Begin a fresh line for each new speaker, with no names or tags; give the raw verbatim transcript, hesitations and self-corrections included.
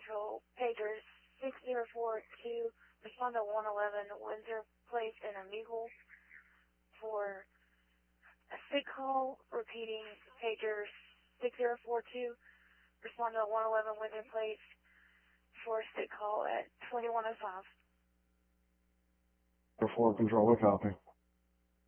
Control, pagers six zero four two, respond to one eleven Windsor Place in Omegle for a sick call, repeating pagers six zero four two, respond to one eleven Windsor Place for a sick call at twenty-one oh five.
four Control, what copy?